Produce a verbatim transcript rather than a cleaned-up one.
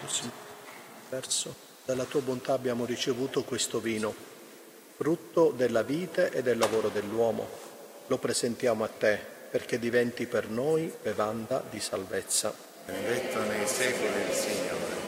verso. Dalla tua bontà abbiamo ricevuto questo vino, frutto della vite e del lavoro dell'uomo. Lo presentiamo a te perché diventi per noi bevanda di salvezza. Benedetto nei secoli il Signore.